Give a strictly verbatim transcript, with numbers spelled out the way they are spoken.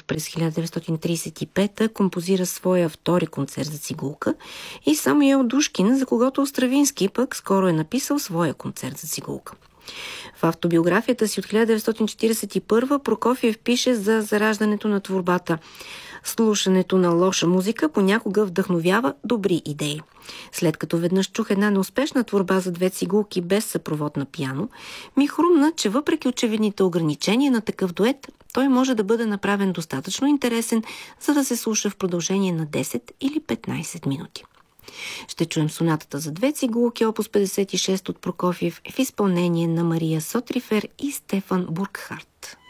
през хиляда деветстотин тридесет и пета композира своя втори концерт за цигулка и Самуел Душкин, за когото Стравински пък скоро е написал своя концерт за цигулка. В автобиографията си от хиляда деветстотин четиридесет и първа Прокофиев пише за зараждането на творбата: слушането на лоша музика понякога вдъхновява добри идеи. След като веднъж чух една неуспешна творба за две цигулки без съпровод на пиано, ми хрумна, че въпреки очевидните ограничения на такъв дует, той може да бъде направен достатъчно интересен, за да се слуша в продължение на десет или петнайсет минути. Ще чуем сонатата за две цигулки, опус петдесет и шест от Прокофиев, в изпълнение на Мария Сотрифер и Стефан Буркхарт.